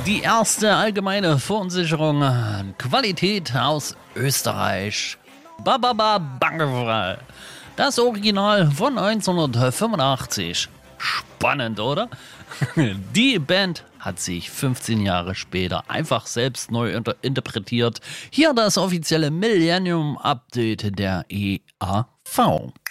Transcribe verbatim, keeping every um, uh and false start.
Die erste allgemeine Verunsicherung. Qualität aus Österreich. Bababa Bangefrei. Das Original von neunzehnhundertfünfundachtzig. Spannend, oder? Die Band hat sich fünfzehn Jahre später einfach selbst neu inter- interpretiert. Hier das offizielle Millennium Update der E A V.